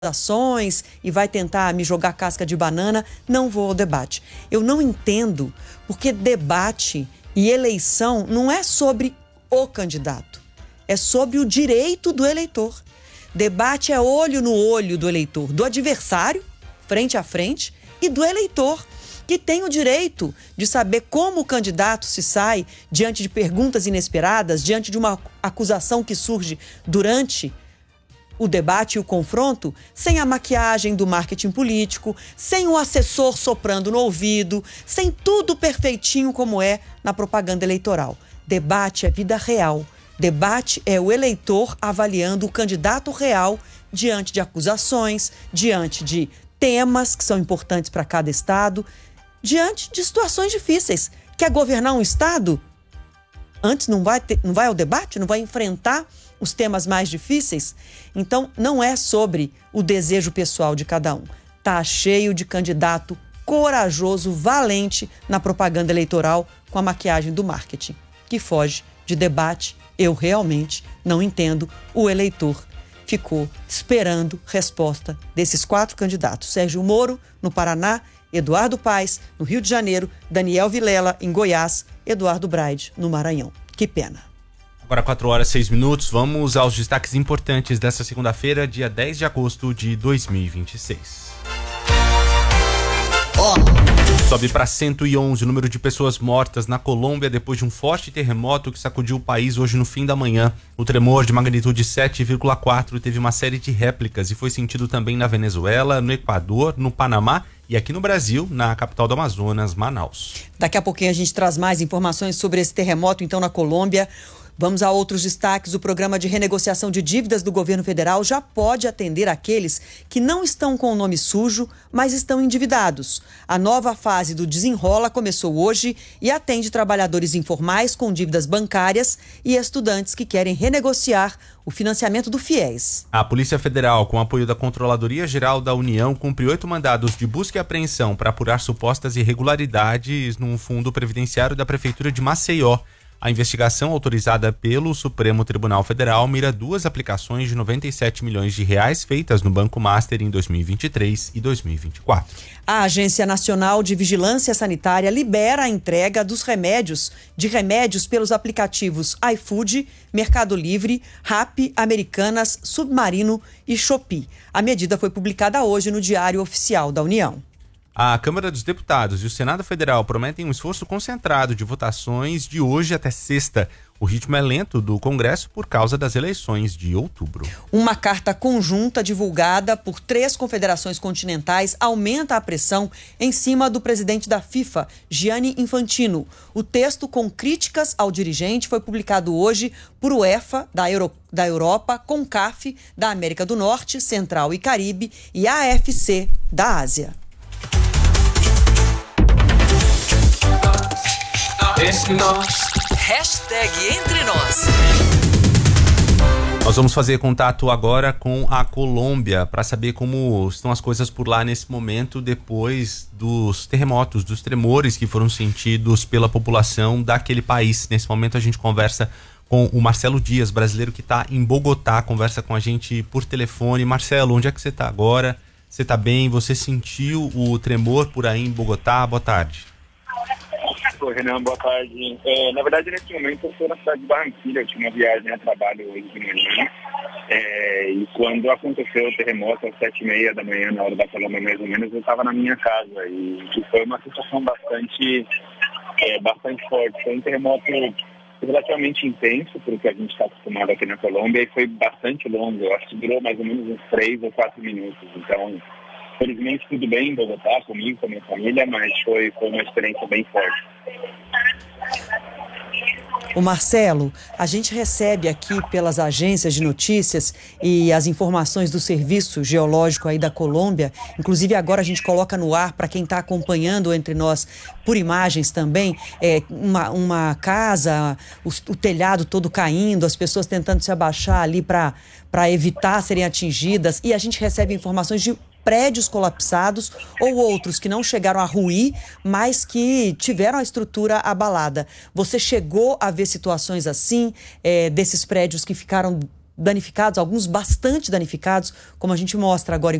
ações e vai tentar me jogar casca de banana, não vou ao debate. Eu não entendo porque debate e eleição não é sobre o candidato, é sobre o direito do eleitor. Debate é olho no olho do eleitor, do adversário, frente a frente, e do eleitor, que tem o direito de saber como o candidato se sai diante de perguntas inesperadas, diante de uma acusação que surge durante o debate e o confronto, sem a maquiagem do marketing político, sem o assessor soprando no ouvido, sem tudo perfeitinho como é na propaganda eleitoral. Debate é vida real. Debate é o eleitor avaliando o candidato real diante de acusações, diante de temas que são importantes para cada estado, diante de situações difíceis. Quer governar um estado? Antes não vai ao debate? Não vai enfrentar os temas mais difíceis? Então, não é sobre o desejo pessoal de cada um. Tá cheio de candidato corajoso, valente na propaganda eleitoral com a maquiagem do marketing, que foge de debate. Eu realmente não entendo. O eleitor ficou esperando resposta desses 4 candidatos. Sérgio Moro, no Paraná, Eduardo Paes, no Rio de Janeiro, Daniel Vilela, em Goiás, Eduardo Braide, no Maranhão. Que pena. Agora 4h06, vamos aos destaques importantes desta segunda-feira, dia 10 de agosto de 2026. Sobe para 111 o número de pessoas mortas na Colômbia depois de um forte terremoto que sacudiu o país hoje no fim da manhã. O tremor de magnitude 7,4 teve uma série de réplicas e foi sentido também na Venezuela, no Equador, no Panamá e aqui no Brasil, na capital do Amazonas, Manaus. Daqui a pouquinho a gente traz mais informações sobre esse terremoto, então, na Colômbia. Vamos a outros destaques. O programa de renegociação de dívidas do governo federal já pode atender aqueles que não estão com o nome sujo, mas estão endividados. A nova fase do Desenrola começou hoje e atende trabalhadores informais com dívidas bancárias e estudantes que querem renegociar o financiamento do FIES. A Polícia Federal, com apoio da Controladoria Geral da União, cumpriu 8 mandados de busca e apreensão para apurar supostas irregularidades no fundo previdenciário da Prefeitura de Maceió. A investigação, autorizada pelo Supremo Tribunal Federal, mira 2 aplicações de 97 milhões de reais feitas no Banco Master em 2023 e 2024. A Agência Nacional de Vigilância Sanitária libera a entrega dos remédios pelos aplicativos iFood, Mercado Livre, Rappi, Americanas, Submarino e Shopee. A medida foi publicada hoje no Diário Oficial da União. A Câmara dos Deputados e o Senado Federal prometem um esforço concentrado de votações de hoje até sexta. O ritmo é lento do Congresso por causa das eleições de outubro. Uma carta conjunta divulgada por 3 confederações continentais aumenta a pressão em cima do presidente da FIFA, Gianni Infantino. O texto com críticas ao dirigente foi publicado hoje por UEFA, da Europa, CONCAF, da América do Norte, Central e Caribe e AFC, da Ásia. Hashtag Entre Nós. Nós vamos fazer contato agora com a Colômbia para saber como estão as coisas por lá nesse momento, depois dos terremotos, dos tremores que foram sentidos pela população daquele país. Nesse momento a gente conversa com o Marcelo Dias, brasileiro que está em Bogotá, conversa com a gente por telefone. Marcelo, onde é que você está agora? Você está bem? Você sentiu o tremor por aí em Bogotá? Boa tarde. Oi, Renan, boa tarde. Na verdade, nesse momento, eu estou na cidade de Barranquilla. Eu tinha uma viagem a trabalho hoje de manhã. E quando aconteceu o terremoto, às 7h30 da manhã, na hora da Colômbia, mais ou menos, eu estava na minha casa. E foi uma situação bastante forte. Foi um terremoto relativamente intenso, porque a gente está acostumado aqui na Colômbia, e foi bastante longo. Eu acho que durou mais ou menos uns 3 ou 4 minutos. Então, felizmente tudo bem em Bogotá, comigo, com a minha família, mas foi uma experiência bem forte. O Marcelo, a gente recebe aqui pelas agências de notícias e as informações do Serviço Geológico aí da Colômbia, inclusive agora a gente coloca no ar para quem está acompanhando entre nós por imagens também, uma casa, o telhado todo caindo, as pessoas tentando se abaixar ali para evitar serem atingidas, e a gente recebe informações de prédios colapsados ou outros que não chegaram a ruir, mas que tiveram a estrutura abalada. Você chegou a ver situações assim, desses prédios que ficaram danificados, alguns bastante danificados, como a gente mostra agora em